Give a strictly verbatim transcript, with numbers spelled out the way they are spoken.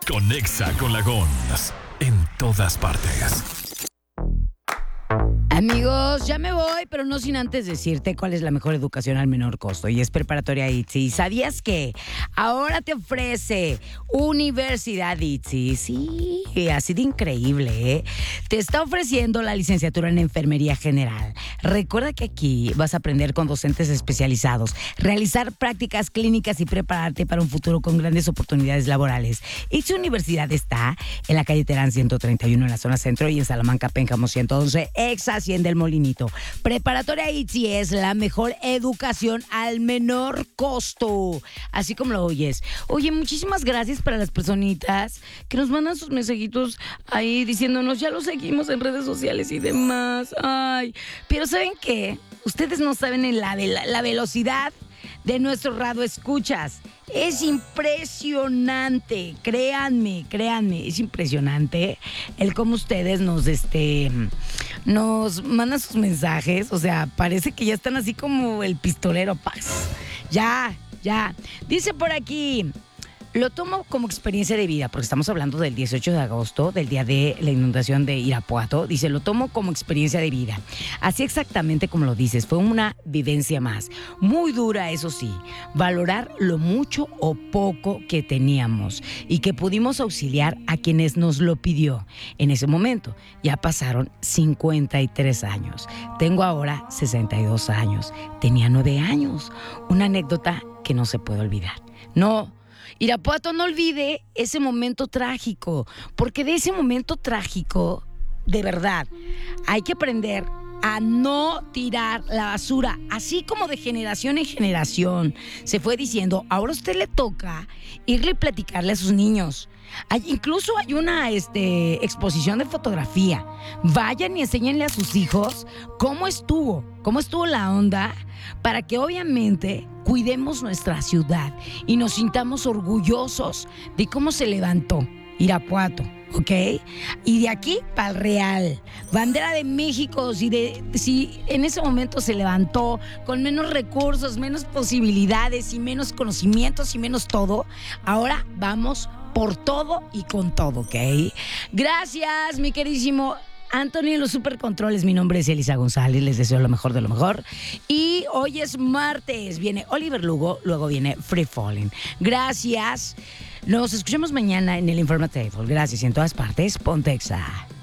Conexa con la Gons en todas partes. Amigos, ya me voy, pero no sin antes decirte cuál es la mejor educación al menor costo, y es Preparatoria ITZY. ¿Sabías que ahora te ofrece Universidad ITZY? Sí, así de increíble, ¿eh? Te está ofreciendo la licenciatura en Enfermería General. Recuerda que aquí vas a aprender con docentes especializados, realizar prácticas clínicas y prepararte para un futuro con grandes oportunidades laborales. ITZY Universidad está en la calle Terán ciento treinta y uno en la zona centro y en Salamanca, Pénjamo ciento once, ex Hacienda El Molinito. Preparatoria ITZY es la mejor educación al menor costo, así como lo oyes. Oye, muchísimas gracias para las personitas que nos mandan sus mensajitos ahí diciéndonos, ya lo seguimos en redes sociales y demás. Ay, pero ¿saben qué? Ustedes no saben en la, la, la velocidad de nuestro radio escuchas. Es impresionante, créanme, créanme, es impresionante el cómo ustedes nos, este, nos mandan sus mensajes. O sea, parece que ya están así como el pistolero Paz. Ya, ya. Dice por aquí, lo tomo como experiencia de vida, porque estamos hablando del dieciocho de agosto, del día de la inundación de Irapuato. Dice, lo tomo como experiencia de vida. Así exactamente como lo dices, fue una vivencia más. Muy dura, eso sí. Valorar lo mucho o poco que teníamos y que pudimos auxiliar a quienes nos lo pidió. En ese momento ya pasaron cincuenta y tres años. Tengo ahora sesenta y dos años. Tenía nueve años. Una anécdota que no se puede olvidar. No, Irapuato, no olvide ese momento trágico, porque de ese momento trágico, de verdad, hay que aprender a no tirar la basura, así como de generación en generación se fue diciendo. Ahora a usted le toca irle a platicarle a sus niños. Hay, incluso hay una este, exposición de fotografía. Vayan y enséñenle a sus hijos cómo estuvo, cómo estuvo la onda, para que obviamente cuidemos nuestra ciudad y nos sintamos orgullosos de cómo se levantó Irapuato, ¿ok? Y de aquí para el Real. Bandera de México, si, de, si en ese momento se levantó con menos recursos, menos posibilidades y menos conocimientos y menos todo, ahora vamos por todo y con todo, ¿ok? Gracias, mi queridísimo Anthony en los supercontroles. Mi nombre es Elisa González, les deseo lo mejor de lo mejor. Y hoy es martes, viene Oliver Lugo, luego viene Free Falling. Gracias. Nos escuchamos mañana en el Informativo. Gracias, y en todas partes, Pontexa.